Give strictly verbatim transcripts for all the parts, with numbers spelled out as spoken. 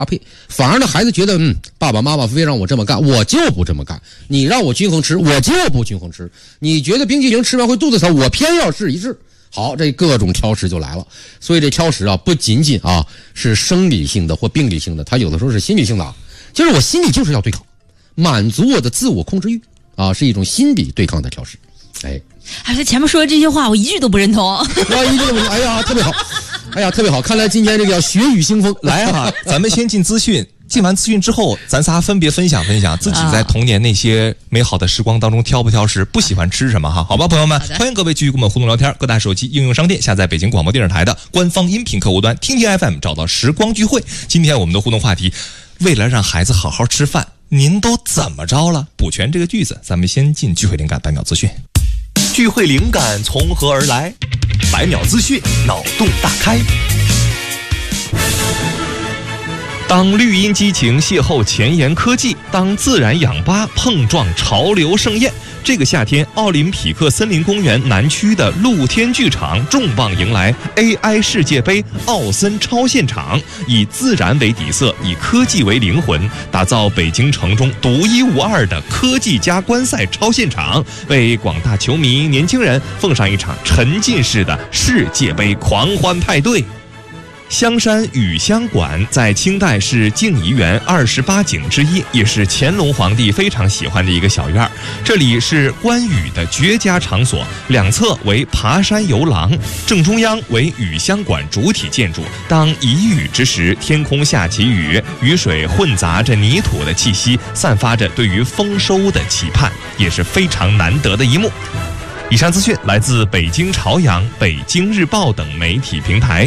啊呸，反而呢孩子觉得嗯爸爸妈妈非让我这么干，我就不这么干。你让我均衡吃，我就不均衡吃。你觉得冰淇淋吃完会肚子疼，我偏要试一试。好，这各种挑食就来了。所以这挑食啊，不仅仅啊是生理性的或病理性的，它有的时候是心理性的啊。就是我心里就是要对抗，满足我的自我控制欲啊，是一种心理对抗的挑食。哎， 哎，他前面说的这些话我一句都不认同。 我一句都不认同。哎呀，特别好，哎呀，特别好。看来今天这个要血雨腥风。 来啊，咱们先进资讯。进完资讯之后，咱仨分别分享分享自己在童年那些美好的时光当中挑不挑食，不喜欢吃什么哈？好吧，朋友们，欢迎各位继续跟我们互动聊天。各大手机应用商店下载北京广播电视台的官方音频客户端，听听 F M， 找到时光聚会。今天我们的互动话题，为了让孩子好好吃饭，您都怎么着了？补全这个句子，咱们先进聚会灵感百秒资讯。 聚会灵感从何而来？百秒资讯，脑洞大开。 当绿茵激情邂逅前沿科技，当自然氧吧碰撞潮流盛宴，这个夏天，奥林匹克森林公园南区的露天剧场重磅迎来 A I 世界杯奥森超现场，以自然为底色，以科技为灵魂，打造北京城中独一无二的科技加观赛超现场，为广大球迷、年轻人奉上一场沉浸式的世界杯狂欢派对。香山雨香馆在清代是静怡园二十八景之一，也是乾隆皇帝非常喜欢的一个小院。这里是观雨的绝佳场所，两侧为爬山游廊，正中央为雨香馆主体建筑。当宜雨之时，天空下起雨，雨水混杂着泥土的气息，散发着对于丰收的期盼，也是非常难得的一幕。以上资讯来自北京朝阳、北京日报等媒体平台。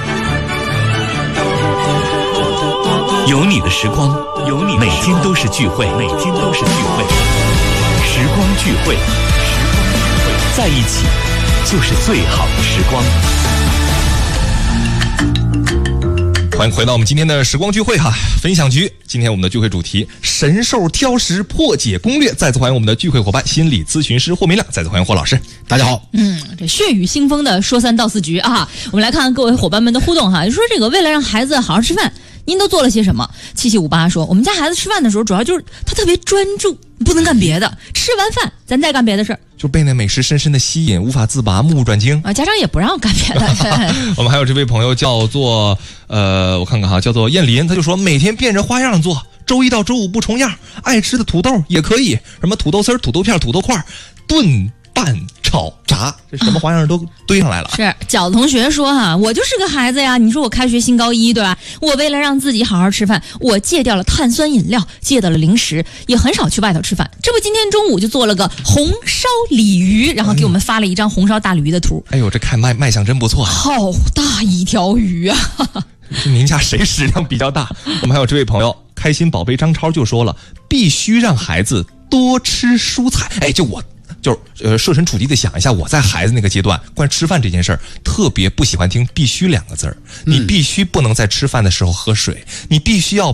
有你的时光，有你每天都是聚会，每天都是聚会，时光聚会，时光聚会，在一起就是最好的时光。 欢迎回到我们今天的时光聚会哈，分享局。今天我们的聚会主题：神兽挑食破解攻略。再次欢迎我们的聚会伙伴心理咨询师霍明亮。再次欢迎霍老师， 大家好。 嗯，这血雨腥风的说三道四局啊，我们来看看各位伙伴们的互动哈。就说这个，为了让孩子好好吃饭，您都做了些什么？七七五八说，我们家孩子吃饭的时候，主要就是他特别专注，不能干别的。吃完饭，咱再干别的事儿， 就被那美食深深的吸引，无法自拔，目不转睛啊！家长也不让干别的。 我们还有这位朋友叫做呃，我看看哈，叫做燕林，他就说每天变着花样做，周一到周五不重样，爱吃的土豆也可以，什么土豆丝、土豆片、土豆块，炖、拌、炒、炸，这什么花样都堆上来了。 是饺子同学说哈，我就是个孩子呀，你说我开学新高一对吧？我为了让自己好好吃饭，我戒掉了碳酸饮料，戒掉了零食，也很少去外头吃饭。这不今天中午就做了个红烧鲤鱼，然后给我们发了一张红烧大鲤鱼的图。 哎呦，这看卖卖相真不错， 好大一条鱼啊！ 您家谁食量比较大？我们还有这位朋友开心宝贝张超就说了，必须让孩子多吃蔬菜。哎，就我就是呃设身处地的想一下，我在孩子那个阶段，关于吃饭这件事儿，特别不喜欢听必须两个字儿。你必须不能在吃饭的时候喝水，你必须要